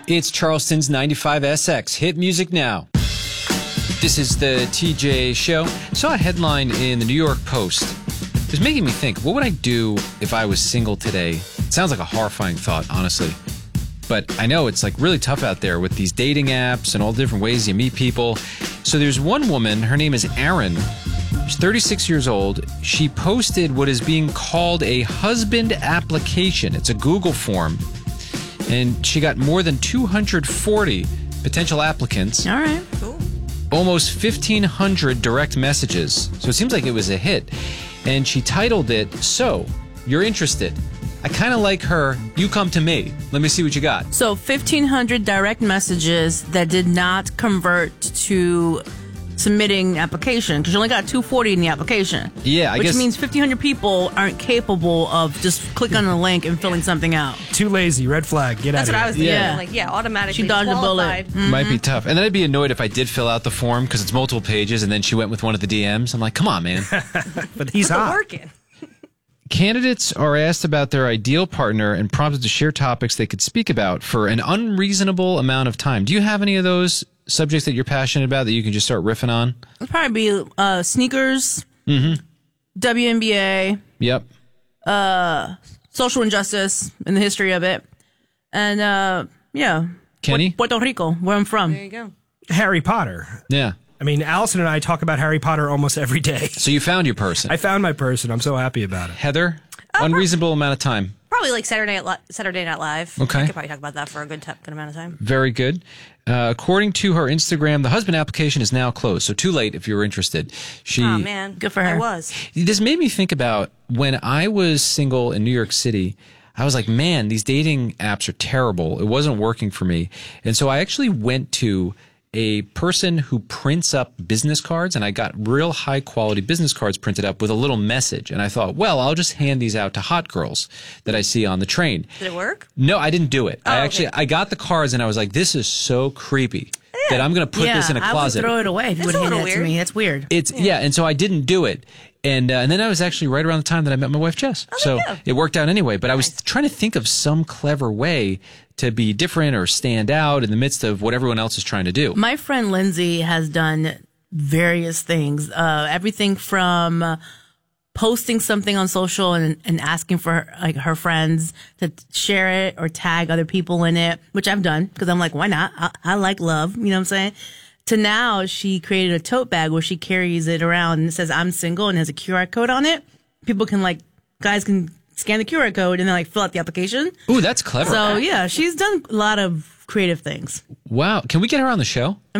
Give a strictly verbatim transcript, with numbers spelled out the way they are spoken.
It's Charleston's ninety-five S X. Hit music now. This is the T J Show. I saw a headline in the New York Post. It was making me think, what would I do if I was single today? It sounds like a horrifying thought, honestly. But I know it's like really tough out there with these dating apps and all the different ways you meet people. So there's one woman, her name is Erin. She's thirty-six years old. She posted what is being called a husband application. It's a Google form. And she got more than two hundred forty potential applicants. All right. Cool. Almost fifteen hundred direct messages. So it seems like it was a hit. And she titled it, "So, You're Interested. I kind of like her. You come to me. Let me see what you got." So fifteen hundred direct messages that did not convert to submitting application, because you only got two forty in the application. Yeah, I which guess. Which means fifteen hundred people aren't capable of just clicking on the link and filling something out. Too lazy. Red flag. Get That's out what of I was here. thinking. Yeah. Like, yeah, automatically She dodged a bullet. qualified. Mm-hmm. Might be tough. And then I'd be annoyed if I did fill out the form because it's multiple pages and then she went with one of the D Ms. I'm like, come on, man. But he's Put the hot. work in. Candidates are asked about their ideal partner and prompted to share topics they could speak about for an unreasonable amount of time. Do you have any of those subjects that you're passionate about that you can just start riffing on? It'd probably be uh, sneakers, Mm-hmm. W N B A, Yep. uh, social injustice and the history of it, and uh, yeah, Kenny? Puerto Rico, where I'm from. There you go. Harry Potter. Yeah. I mean, Allison and I talk about Harry Potter almost every day. So you found your person. I found my person. I'm so happy about it. Heather, unreasonable amount of time. Probably like Saturday Night, Li- Saturday Night Live. Okay. I could probably talk about that for a good, t- good amount of time. Very good. Uh, according to her Instagram, the husband application is now closed. So too late if you were interested. She, Oh, man. Good for her. I was. This made me think about when I was single in New York City. I was like, man, these dating apps are terrible. It wasn't working for me. And so I actually went to a person who prints up business cards, and I got real high quality business cards printed up with a little message. And I thought, well, I'll just hand these out to hot girls that I see on the train. Did it work? No, I didn't do it. I Oh, actually, okay. I got the cards and I was like, this is so creepy that I'm going to put yeah, this in a I would closet. throw it away if you It's would a hand little it to weird. me. That's weird. It's yeah. and so I didn't do it, and uh, and then I was actually right around the time that I met my wife Jess. so there you go. it worked out anyway. But I was trying to think of some clever way to be different or stand out in the midst of what everyone else is trying to do. My friend Lindsay has done various things. Uh, everything from uh, posting something on social and, and asking for her, like her friends to share it or tag other people in it, which I've done because I'm like, why not? I, I like love, you know what I'm saying? To now, she created a tote bag where she carries it around and it says "I'm single" and has a Q R code on it. People can like, guys can scan the Q R code and then like fill out the application. Ooh, that's clever. So yeah, she's done a lot of creative things. Wow, can we get her on the show?